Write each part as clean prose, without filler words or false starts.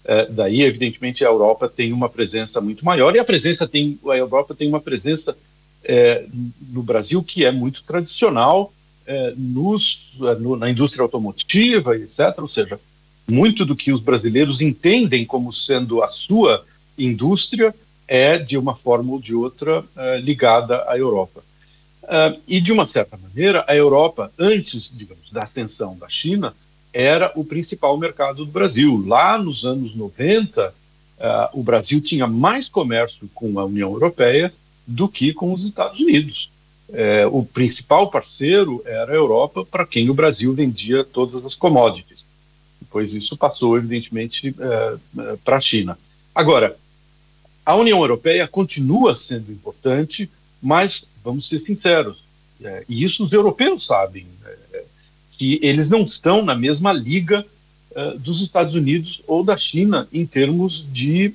Daí, evidentemente, a Europa tem uma presença muito maior, e a Europa tem uma presença no Brasil que é muito tradicional na indústria automotiva, etc. Ou seja, muito do que os brasileiros entendem como sendo a sua indústria é, de uma forma ou de outra, ligada à Europa. E, de uma certa maneira, a Europa, antes, digamos, da ascensão da China, era o principal mercado do Brasil. Lá nos anos 90, o Brasil tinha mais comércio com a União Europeia do que com os Estados Unidos. O principal parceiro era a Europa, para quem o Brasil vendia todas as commodities. Depois isso passou, evidentemente, para a China. Agora, a União Europeia continua sendo importante, mas vamos ser sinceros, e isso os europeus sabem, que eles não estão na mesma liga dos Estados Unidos ou da China em termos de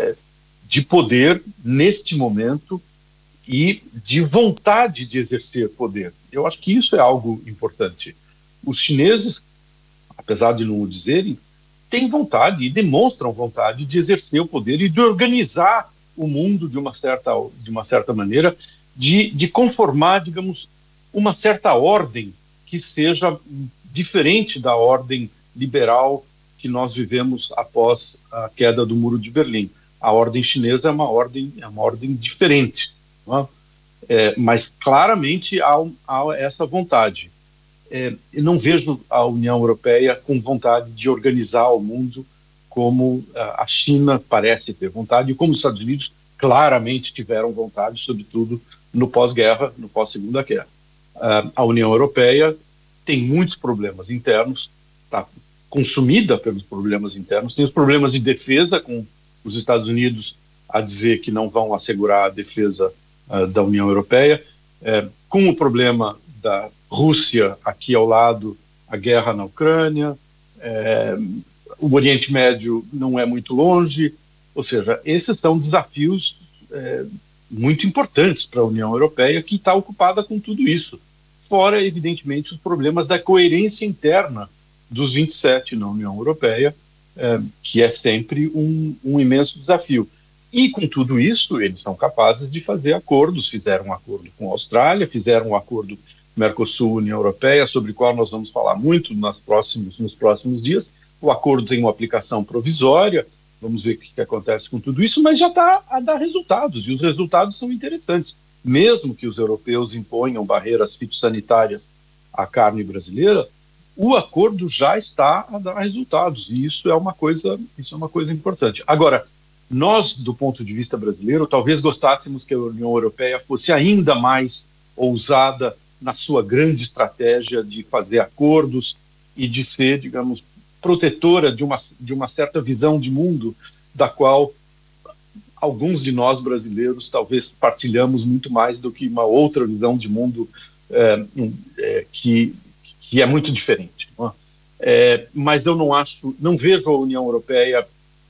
poder neste momento e de vontade de exercer poder. Eu acho que isso é algo importante. Os chineses, apesar de não o dizerem, têm vontade e demonstram vontade de exercer o poder e de organizar o mundo de uma certa maneira, de conformar, digamos, uma certa ordem que seja diferente da ordem liberal que nós vivemos após a queda do Muro de Berlim. A ordem chinesa é uma ordem diferente, não é? Mas claramente há essa vontade. Eu não vejo a União Europeia com vontade de organizar o mundo como a China parece ter vontade, e como os Estados Unidos claramente tiveram vontade, sobretudo no pós-guerra, no pós-segunda guerra. A União Europeia tem muitos problemas internos, está consumida pelos problemas internos, tem os problemas de defesa, com os Estados Unidos a dizer que não vão assegurar a defesa da União Europeia, com o problema da Rússia aqui ao lado, a guerra na Ucrânia, o Oriente Médio não é muito longe, ou seja, esses são desafios muito importantes para a União Europeia, que está ocupada com tudo isso. Fora, evidentemente, os problemas da coerência interna dos 27 na União Europeia, que é sempre um imenso desafio. E, com tudo isso, eles são capazes de fazer acordos. Fizeram um acordo com a Austrália, fizeram um acordo Mercosul-União Europeia, sobre o qual nós vamos falar muito nos próximos dias. O acordo tem uma aplicação provisória, vamos ver o que acontece com tudo isso, mas já está a dar resultados, e os resultados são interessantes. Mesmo que os europeus imponham barreiras fitossanitárias à carne brasileira, o acordo já está a dar resultados, e isso é uma coisa importante. Agora, nós, do ponto de vista brasileiro, talvez gostássemos que a União Europeia fosse ainda mais ousada na sua grande estratégia de fazer acordos e de ser, digamos, protetora de uma certa visão de mundo, da qual alguns de nós brasileiros talvez partilhamos muito mais do que uma outra visão de mundo que é muito diferente. Não é? Mas eu não vejo a União Europeia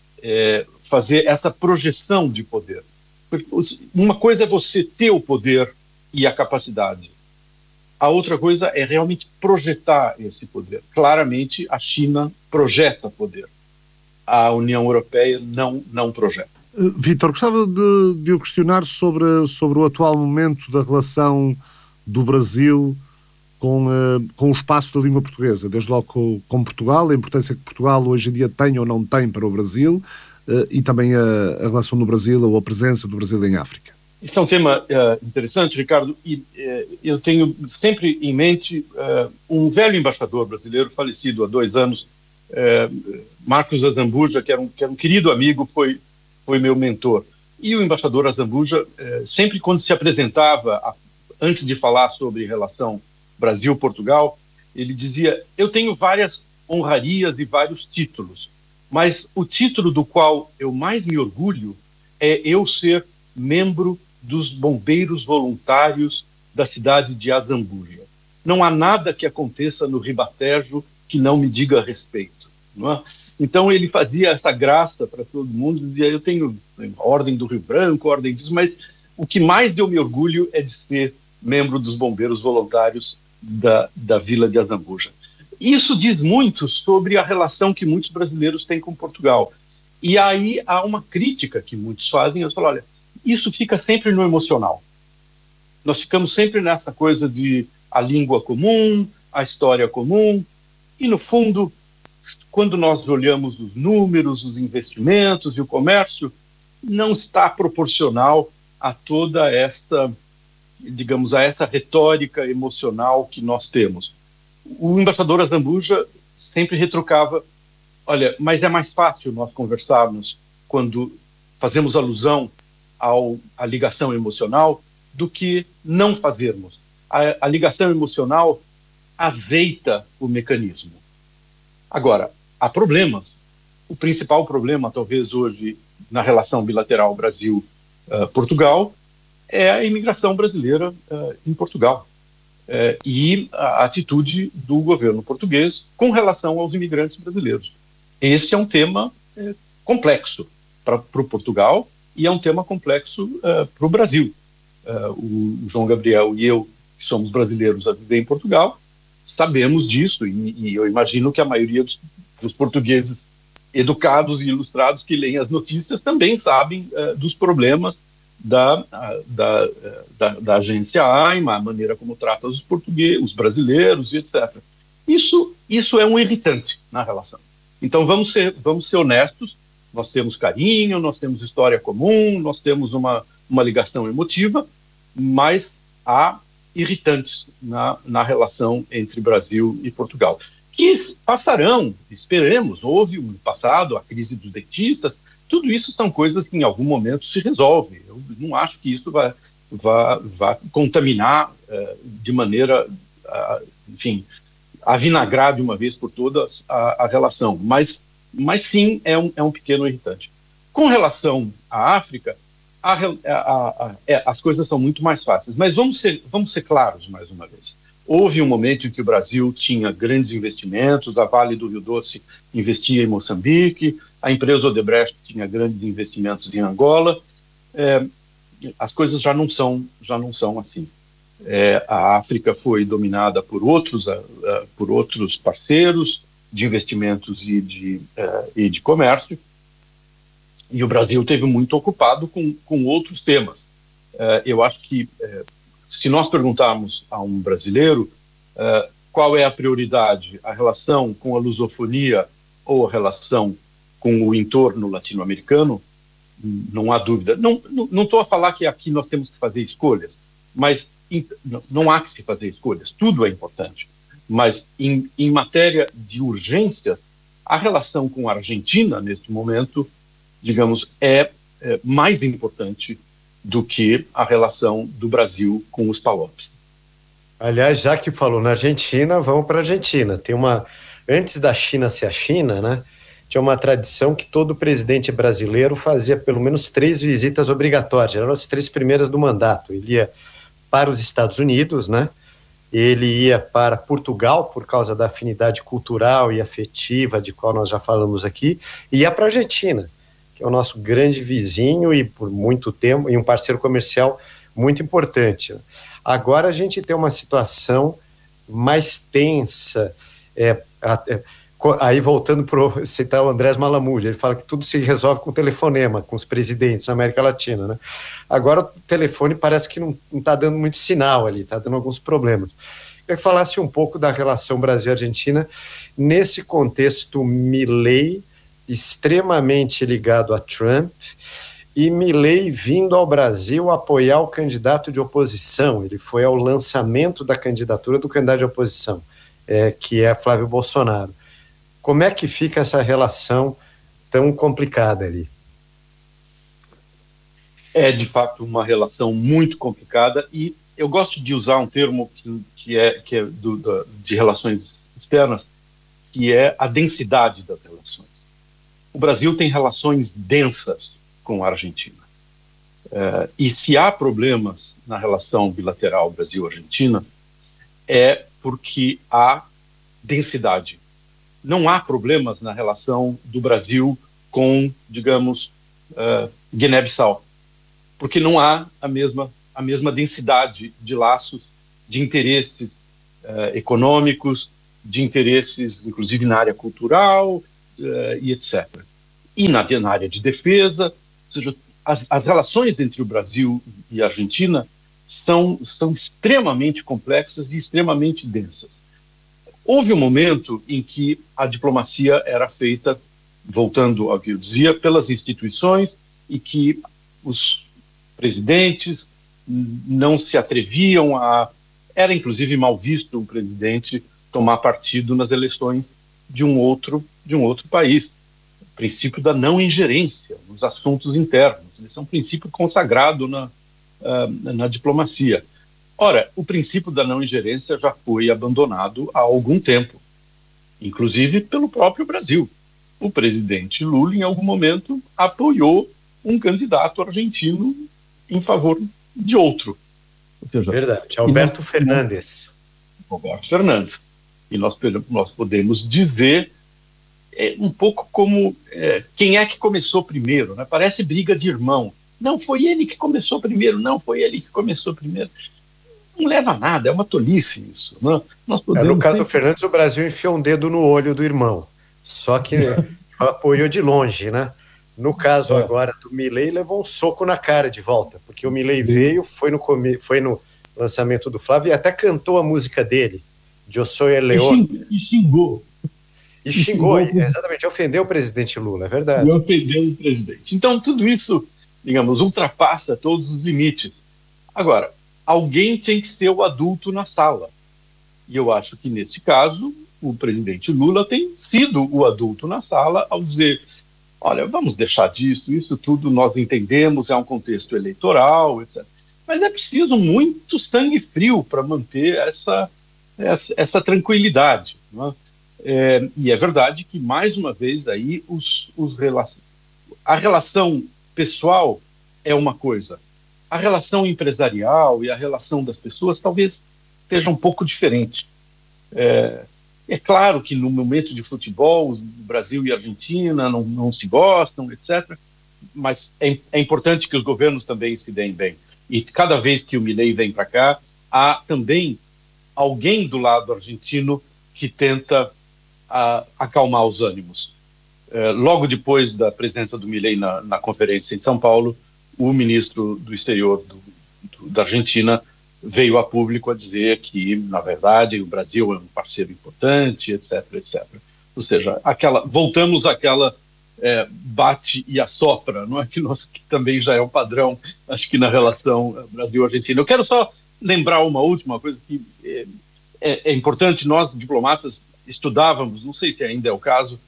fazer essa projeção de poder. Uma coisa é você ter o poder e a capacidade. A outra coisa é realmente projetar esse poder. Claramente, a China projeta poder. A União Europeia não projeta. Vítor, gostava de o questionar sobre o atual momento da relação do Brasil com o espaço da língua portuguesa, desde logo com Portugal, a importância que Portugal hoje em dia tem ou não tem para o Brasil, e também a relação do Brasil ou a presença do Brasil em África. Isso é um tema interessante, Ricardo, e eu tenho sempre em mente um velho embaixador brasileiro, falecido há 2 anos, Marcos Azambuja, que era um querido amigo, foi meu mentor. E o embaixador Azambuja, sempre quando se apresentava, antes de falar sobre relação Brasil-Portugal, ele dizia: eu tenho várias honrarias e vários títulos, mas o título do qual eu mais me orgulho é eu ser membro dos bombeiros voluntários da cidade de Azambuja. Não há nada que aconteça no Ribatejo que não me diga respeito, não é? Então ele fazia essa graça para todo mundo, dizia: eu tenho a Ordem do Rio Branco, a Ordem disso, mas o que mais eu me orgulho é de ser membro dos bombeiros voluntários da vila de Azambuja. Isso diz muito sobre a relação que muitos brasileiros têm com Portugal. E aí há uma crítica que muitos fazem, eu falo, olha, isso fica sempre no emocional. Nós ficamos sempre nessa coisa de a língua comum, a história comum, e no fundo, quando nós olhamos os números, os investimentos e o comércio, não está proporcional a toda essa, digamos, a essa retórica emocional que nós temos. O embaixador Azambuja sempre retrucava, olha, mas é mais fácil nós conversarmos quando fazemos alusão à ligação emocional do que não fazermos. A ligação emocional azeita o mecanismo. Agora, há problemas. O principal problema, talvez hoje, na relação bilateral Brasil-Portugal, é a imigração brasileira em Portugal. E a atitude do governo português com relação aos imigrantes brasileiros. Esse é um tema complexo para o Portugal e é um tema complexo para o Brasil. O João Gabriel e eu, que somos brasileiros a viver em Portugal, sabemos disso e eu imagino que a maioria dos portugueses educados e ilustrados que leem as notícias também sabem dos problemas da agência AIMA, a maneira como trata os portugueses, os brasileiros e etc. Isso é um irritante na relação. Então vamos ser honestos, nós temos carinho, nós temos história comum, nós temos uma ligação emotiva, mas há irritantes na relação entre Brasil e Portugal, que passarão, esperemos. Houve no passado a crise dos dentistas, tudo isso são coisas que em algum momento se resolve. Eu não acho que isso vai contaminar de maneira, enfim, avinagrar de uma vez por todas a relação, mas sim é um pequeno irritante. Com relação à África, as coisas são muito mais fáceis, mas vamos ser claros mais uma vez. Houve um momento em que o Brasil tinha grandes investimentos, a Vale do Rio Doce investia em Moçambique, a empresa Odebrecht tinha grandes investimentos em Angola. As coisas já não são assim. A África foi dominada por outros parceiros de investimentos e de comércio, e o Brasil teve muito ocupado com outros temas. Eu acho que, se nós perguntarmos a um brasileiro qual é a prioridade, a relação com a lusofonia ou a relação com o entorno latino-americano, não há dúvida. Não estou a falar que aqui nós temos que fazer escolhas, mas não há que se fazer escolhas, tudo é importante. Mas em matéria de urgências, a relação com a Argentina, neste momento, digamos, é mais importante do que a relação do Brasil com os PALOPs. Aliás, já que falou na Argentina, vamos para a Argentina. Antes da China ser a China, né, tinha uma tradição que todo presidente brasileiro fazia pelo menos 3 visitas obrigatórias, eram as 3 primeiras do mandato. Ele ia para os Estados Unidos, né? Ele ia para Portugal, por causa da afinidade cultural e afetiva, de qual nós já falamos aqui, e ia para a Argentina, que é o nosso grande vizinho e por muito tempo, e um parceiro comercial muito importante. Agora a gente tem uma situação mais tensa, aí voltando para citar o Andrés Malamud, ele fala que tudo se resolve com telefonema, com os presidentes na América Latina, né? Agora o telefone parece que não está dando muito sinal ali, está dando alguns problemas. Eu queria que falasse um pouco da relação Brasil-Argentina nesse contexto Milei extremamente ligado a Trump e Milei vindo ao Brasil apoiar o candidato de oposição. Ele foi ao lançamento da candidatura do candidato de oposição, que é Flávio Bolsonaro. Como é que fica essa relação tão complicada ali? É, de fato, uma relação muito complicada, e eu gosto de usar um termo que é de relações externas, que é a densidade das relações. O Brasil tem relações densas com a Argentina. E se há problemas na relação bilateral Brasil-Argentina, é porque há densidade. Não há problemas na relação do Brasil com, digamos, Guiné-Bissau, porque não há a mesma densidade de laços, de interesses econômicos, de interesses, inclusive, na área cultural, e etc. e na área de defesa. Ou seja, as relações entre o Brasil e a Argentina são extremamente complexas e extremamente densas. Houve um momento em que a diplomacia era feita, voltando ao que eu dizia, pelas instituições, e que os presidentes não se atreviam a... Era, inclusive, mal visto um presidente tomar partido nas eleições de um outro país. O princípio da não ingerência nos assuntos internos. Esse é um princípio consagrado na diplomacia. Ora, o princípio da não ingerência já foi abandonado há algum tempo, inclusive pelo próprio Brasil. O presidente Lula, em algum momento, apoiou um candidato argentino em favor de outro. Ou seja, verdade, Alberto Fernandes. Alberto Fernandes. E nós podemos dizer um pouco como quem é que começou primeiro, né? Parece briga de irmão. Não foi ele que começou primeiro, não foi ele que começou primeiro. Não leva a nada, é uma tolice isso. Né? No caso do Fernandes, o Brasil enfiou um dedo no olho do irmão, só que apoiou de longe, né? No caso agora do Milei, levou um soco na cara de volta, porque o Milei veio, foi no lançamento do Flávio e até cantou a música dele, Eu Soy el León. E xingou, exatamente, ofendeu o presidente Lula, é verdade. E ofendeu o presidente. Então, tudo isso, digamos, ultrapassa todos os limites. Agora, alguém tem que ser o adulto na sala. E eu acho que, nesse caso, o presidente Lula tem sido o adulto na sala ao dizer: olha, vamos deixar disso, isso tudo nós entendemos, é um contexto eleitoral, etc. Mas é preciso muito sangue frio para manter essa tranquilidade. Não é? E é verdade que, mais uma vez, aí a relação pessoal é uma coisa, a relação empresarial e a relação das pessoas talvez seja um pouco diferente. É claro que no momento de futebol, o Brasil e a Argentina não se gostam, etc., mas é importante que os governos também se deem bem. E cada vez que o Milei vem para cá, há também alguém do lado argentino que tenta acalmar os ânimos. Logo depois da presença do Milei na conferência em São Paulo, o ministro do Exterior da Argentina veio a público a dizer que, na verdade, o Brasil é um parceiro importante, etc., etc. Ou seja, voltamos àquela bate e assopra, não é? Que também já é o padrão, acho que na relação Brasil-Argentina. Eu quero só lembrar uma última coisa que é importante. Nós, diplomatas, estudávamos, não sei se ainda é o caso,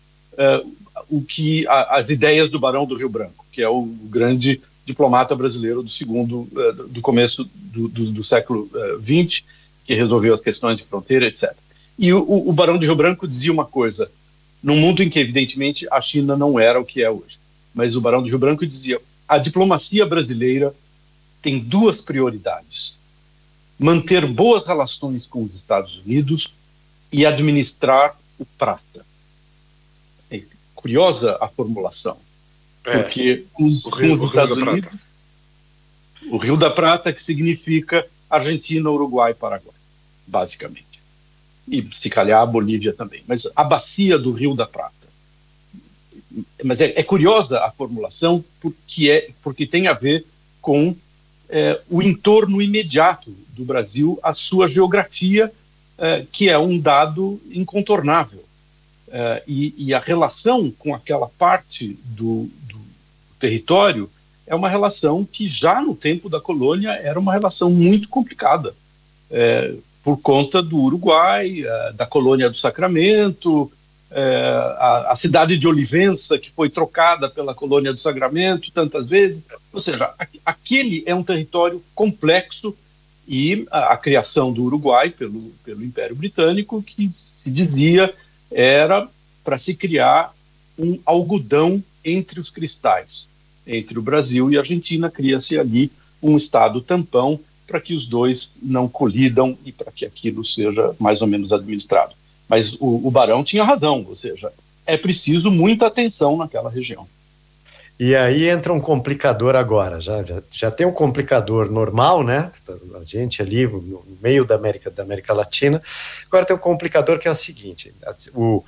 as ideias do Barão do Rio Branco, que é o grande diplomata brasileiro do começo do século XX, que resolveu as questões de fronteira, etc. E o Barão de Rio Branco dizia uma coisa, num mundo em que, evidentemente, a China não era o que é hoje. Mas o Barão de Rio Branco dizia: a diplomacia brasileira tem duas prioridades: manter boas relações com os Estados Unidos e administrar o prata. É curiosa a formulação. Porque os Estados Unidos, o Rio da Prata, que significa Argentina, Uruguai e Paraguai, basicamente. E, se calhar, a Bolívia também. Mas a bacia do Rio da Prata. Mas é curiosa a formulação porque tem a ver com o entorno imediato do Brasil, a sua geografia, que é um dado incontornável. E a relação com aquela parte do território é uma relação que já no tempo da colônia era uma relação muito complicada, por conta do Uruguai, da colônia do Sacramento, a cidade de Olivença, que foi trocada pela colônia do Sacramento tantas vezes. Ou seja, aquele é um território complexo, e a criação do Uruguai pelo Império Britânico, que se dizia era para se criar um algodão entre os cristais. Entre o Brasil e a Argentina, cria-se ali um estado tampão para que os dois não colidam e para que aquilo seja mais ou menos administrado. Mas o Barão tinha razão, ou seja, é preciso muita atenção naquela região. E aí entra um complicador agora, já tem um complicador normal, né? A gente ali no meio da América Latina. Agora tem um complicador que é o seguinte: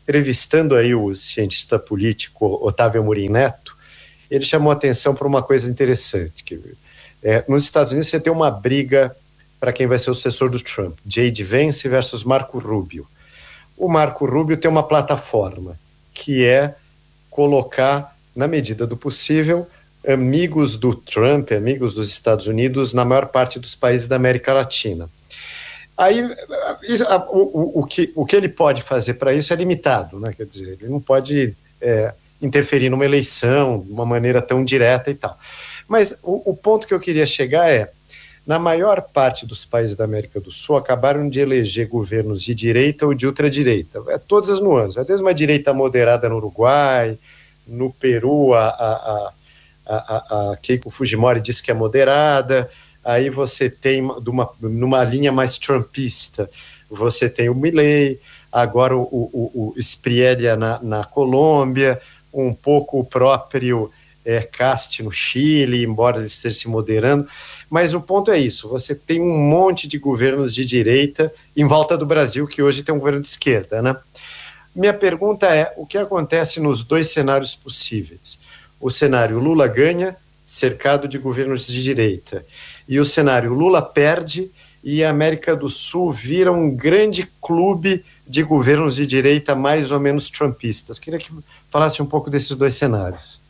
entrevistando aí o cientista político Otávio Amorim Neto, ele chamou atenção para uma coisa interessante, que nos Estados Unidos você tem uma briga para quem vai ser o sucessor do Trump, J.D. Vance versus Marco Rubio. O Marco Rubio tem uma plataforma, que é colocar, na medida do possível, amigos do Trump, amigos dos Estados Unidos, na maior parte dos países da América Latina. Aí, o que ele pode fazer para isso é limitado, né? Quer dizer, ele não pode interferir numa eleição de uma maneira tão direta e tal. Mas o ponto que eu queria chegar é, na maior parte dos países da América do Sul, acabaram de eleger governos de direita ou de ultradireita. Todas as nuances. Desde uma direita moderada no Uruguai, no Peru, a Keiko Fujimori diz que é moderada. Aí você tem, numa linha mais trumpista, você tem o Milei, agora o Spriella na Colômbia, um pouco o próprio Cast no Chile, embora ele esteja se moderando. Mas o ponto é isso, você tem um monte de governos de direita em volta do Brasil, que hoje tem um governo de esquerda, né? Minha pergunta é, o que acontece nos dois cenários possíveis? O cenário Lula ganha, cercado de governos de direita, e o cenário Lula perde e a América do Sul vira um grande clube de governos de direita mais ou menos trumpistas. Queria que falasse um pouco desses dois cenários.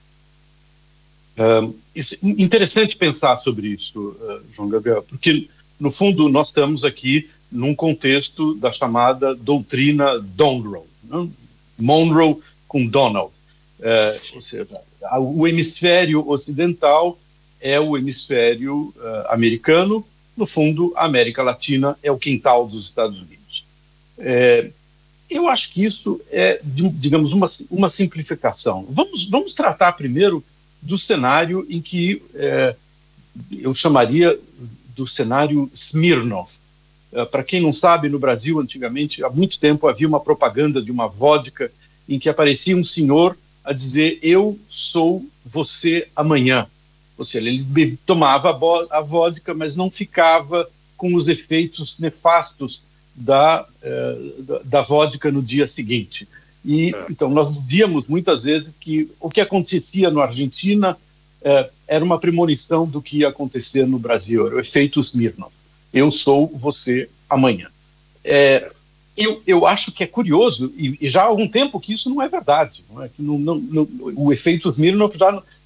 Interessante pensar sobre isso, João Gabriel, porque, no fundo, nós estamos aqui num contexto da chamada doutrina Monroe, né? Monroe com Donald. Ou seja, o hemisfério ocidental é o hemisfério americano, no fundo, a América Latina é o quintal dos Estados Unidos. Eu acho que isso é, digamos, uma simplificação. Vamos tratar primeiro do cenário em que eu chamaria do cenário Smirnoff. Para quem não sabe, no Brasil, antigamente, há muito tempo, havia uma propaganda de uma vodka em que aparecia um senhor a dizer, eu sou você amanhã. Ou seja, ele tomava a vodka, mas não ficava com os efeitos nefastos da vodka no dia seguinte. Então, nós víamos muitas vezes que o que acontecia na Argentina era uma premonição do que ia acontecer no Brasil, era o efeito Smirnoff. Eu sou você amanhã. Eu acho que é curioso, e já há algum tempo que isso não é verdade. Não é? Que o efeito Smirnoff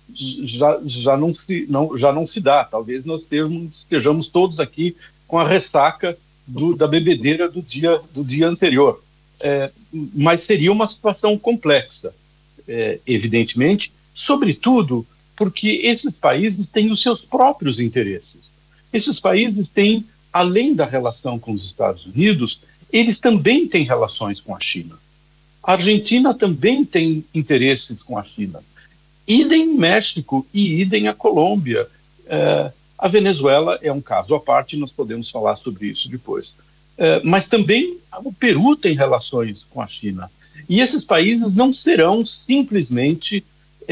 já não se dá. Talvez nós estejamos todos aqui com a ressaca da bebedeira do dia anterior. Mas seria uma situação complexa, evidentemente, sobretudo porque esses países têm os seus próprios interesses. Esses países têm, além da relação com os Estados Unidos, eles também têm relações com a China. A Argentina também tem interesses com a China. Idem México e idem a Colômbia. A Venezuela é um caso à parte, nós podemos falar sobre isso depois. Mas também o Peru tem relações com a China. E esses países não serão simplesmente...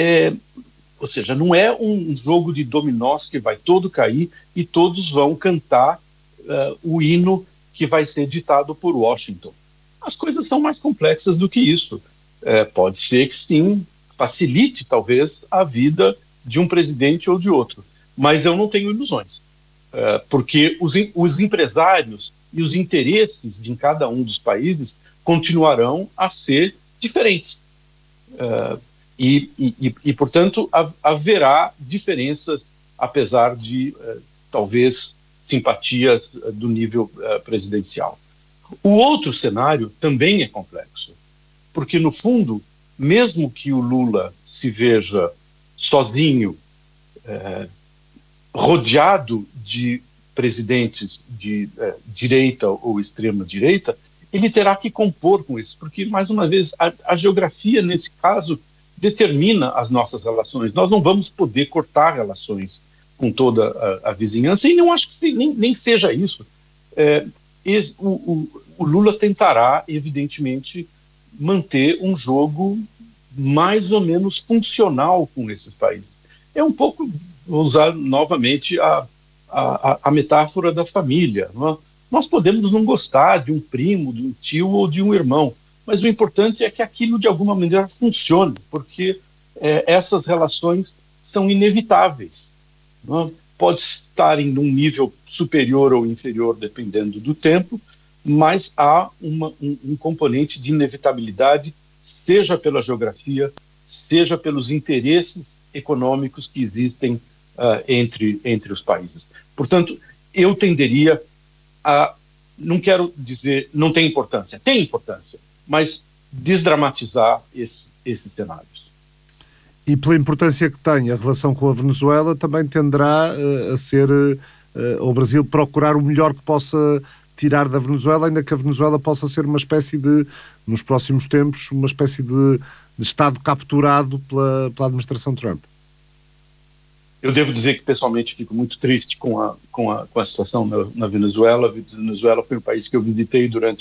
ou seja, não é um jogo de dominós que vai todo cair e todos vão cantar o hino que vai ser ditado por Washington. As coisas são mais complexas do que isso. Pode ser que sim, facilite talvez a vida de um presidente ou de outro, mas eu não tenho ilusões, porque os empresários e os interesses de cada um dos países continuarão a ser diferentes. E portanto, haverá diferenças, apesar de, talvez, simpatias do nível presidencial. O outro cenário também é complexo, porque, no fundo, mesmo que o Lula se veja sozinho, rodeado de presidentes de direita ou extrema-direita, ele terá que compor com isso, porque, mais uma vez, a geografia, nesse caso, determina as nossas relações. Nós não vamos poder cortar relações com toda a vizinhança, e não acho que nem seja isso. O Lula tentará, evidentemente, manter um jogo mais ou menos funcional com esses países. É um pouco, vou usar novamente a metáfora da família. Não é? Nós podemos não gostar de um primo, de um tio ou de um irmão, mas o importante é que aquilo de alguma maneira funcione, porque essas relações são inevitáveis. Não? Pode estar em um nível superior ou inferior, dependendo do tempo, mas há um componente de inevitabilidade, seja pela geografia, seja pelos interesses econômicos que existem entre os países. Portanto, eu tenderia a, não quero dizer, não tem importância, mas desdramatizar esses cenários. E pela importância que tem a relação com a Venezuela, também tenderá a ser o Brasil procurar o melhor que possa tirar da Venezuela, ainda que a Venezuela possa ser uma espécie de, nos próximos tempos, uma espécie de Estado capturado pela administração Trump. Eu devo dizer que, pessoalmente, fico muito triste com a situação na Venezuela. A Venezuela foi um país que eu visitei durante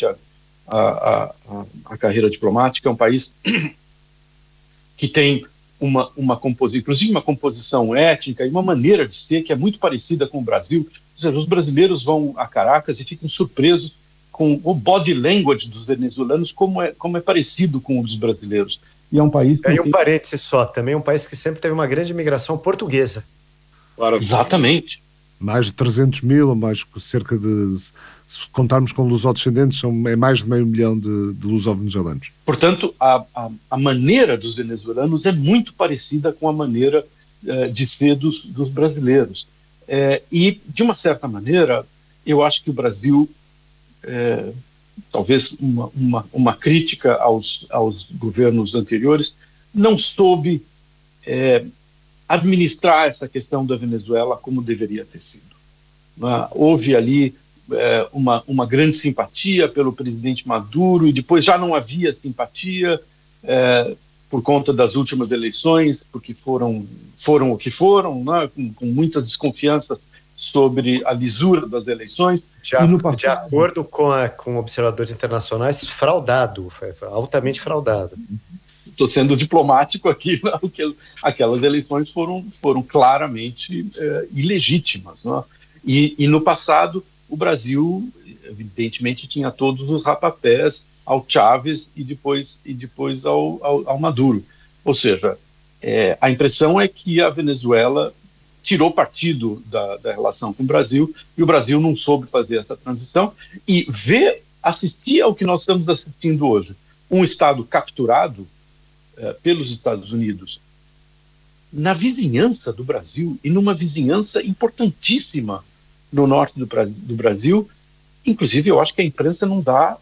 a carreira diplomática. É um país que tem inclusive uma composição étnica e uma maneira de ser que é muito parecida com o Brasil. Ou seja, os brasileiros vão a Caracas e ficam surpresos com o body language dos venezuelanos, como é parecido com o dos brasileiros. E é um país... E um parêntese só, também é um país que sempre teve uma grande imigração portuguesa. Claro. Exatamente. Mais de 300 mil, ou mais cerca de, se contarmos com lusodescendentes, é mais de 500 mil de luso-venezuelanos. Portanto, a maneira dos venezuelanos é muito parecida com a maneira de ser dos brasileiros. E, de uma certa maneira, eu acho que o Brasil, talvez uma crítica aos governos anteriores, não soube administrar essa questão da Venezuela como deveria ter sido. Houve ali uma grande simpatia pelo presidente Maduro, e depois já não havia simpatia por conta das últimas eleições, porque foram o que foram, né, com muitas desconfianças sobre a lisura das eleições. De acordo com observadores internacionais, fraudado, altamente fraudado. Estou sendo diplomático aqui, porque aquelas eleições foram claramente ilegítimas. Né? E no passado, o Brasil, evidentemente, tinha todos os rapapés ao Chávez e depois ao Maduro. Ou seja, a impressão é que a Venezuela tirou partido da relação com o Brasil, e o Brasil não soube fazer essa transição, e assistir ao que nós estamos assistindo hoje. Um Estado capturado pelos Estados Unidos na vizinhança do Brasil, e numa vizinhança importantíssima no norte do Brasil. Inclusive, eu acho que a imprensa não dá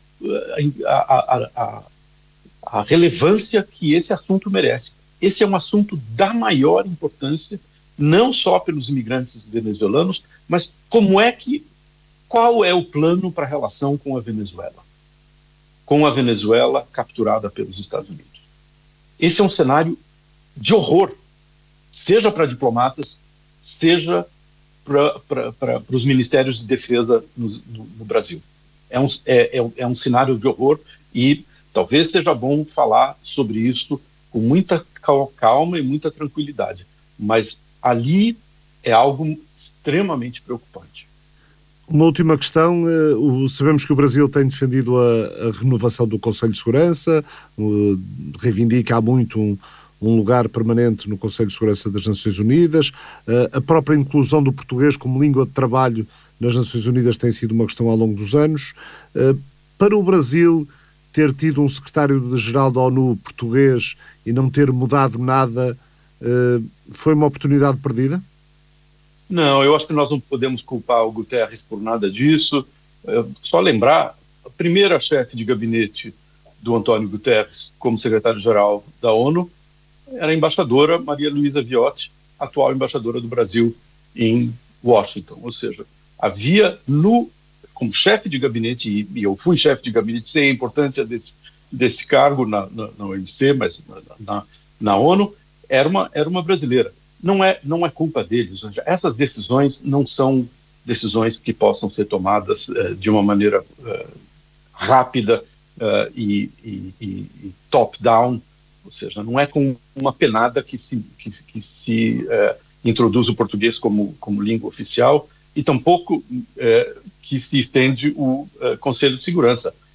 a relevância que esse assunto merece. Esse é um assunto da maior importância, não só pelos imigrantes venezuelanos, mas qual é o plano para a relação com a Venezuela? Com a Venezuela capturada pelos Estados Unidos. Esse é um cenário de horror, seja para diplomatas, seja para os ministérios de defesa no Brasil. É um cenário de horror, e talvez seja bom falar sobre isso com muita calma e muita tranquilidade. Mas ali é algo extremamente preocupante. Uma última questão. Sabemos que o Brasil tem defendido a renovação do Conselho de Segurança, reivindica há muito um lugar permanente no Conselho de Segurança das Nações Unidas. A própria inclusão do português como língua de trabalho nas Nações Unidas tem sido uma questão ao longo dos anos. Para o Brasil ter tido um secretário-geral da ONU português e não ter mudado nada, foi uma oportunidade perdida? Não, eu acho que nós não podemos culpar o Guterres por nada disso. Só lembrar, a primeira chefe de gabinete do Antônio Guterres como secretário-geral da ONU era a embaixadora Maria Luísa Viotti, atual embaixadora do Brasil em Washington. Ou seja, havia como chefe de gabinete, e eu fui chefe de gabinete, sei a importância desse cargo na OMC, mas na ONU, era uma brasileira. Não é culpa deles. Essas decisões não são decisões que possam ser tomadas de uma maneira rápida e top-down, ou seja, não é com uma penada que se introduz o português como língua oficial, e tampouco que se estende o Conselho de Segurança.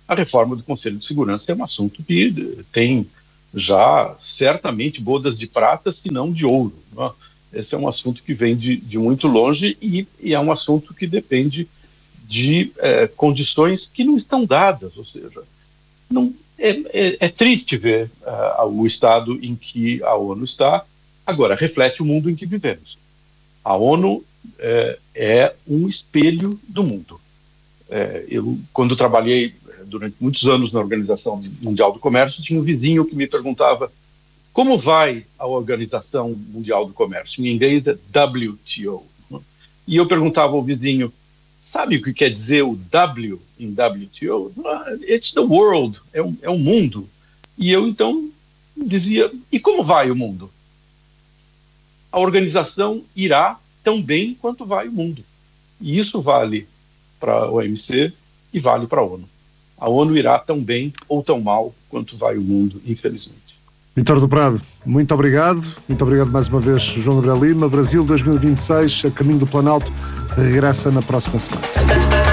a reforma do Conselho de Segurança é um assunto que tem já certamente bodas de prata, se não de ouro, né? Esse é um assunto que vem de muito longe e é um assunto que depende de condições que não estão dadas, ou seja, não, é triste ver o estado em que a ONU está. Agora, reflete o mundo em que vivemos. A ONU é um espelho do mundo. Eu, quando trabalhei durante muitos anos na Organização Mundial do Comércio, tinha um vizinho que me perguntava como vai a Organização Mundial do Comércio. Em inglês é WTO. E eu perguntava ao vizinho, sabe o que quer dizer o W em WTO? It's the world, é um mundo. E eu então dizia, e como vai o mundo? A organização irá tão bem quanto vai o mundo. E isso vale para a OMC e vale para a ONU. A ONU irá tão bem ou tão mal quanto vai o mundo, infelizmente. Vítor do Prado, muito obrigado. Muito obrigado mais uma vez, João Gabriel Lima. Brasil 2026, a caminho do Planalto, regressa na próxima semana.